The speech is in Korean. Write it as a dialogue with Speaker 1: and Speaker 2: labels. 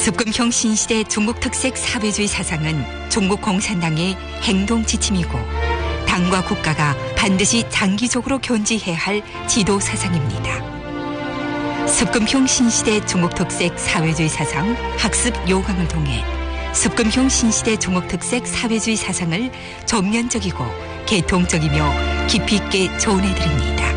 Speaker 1: 습금형 신시대 중국특색 사회주의 사상은 중국공산당의 행동 지침이고 당과 국가가 반드시 장기적으로 견지해야 할 지도 사상입니다. 습금형 신시대 중국특색 사회주의 사상 학습 요강을 통해 습금형 신시대 중국특색 사회주의 사상을 전면적이고 개통적이며 깊이 있게 조언해드립니다.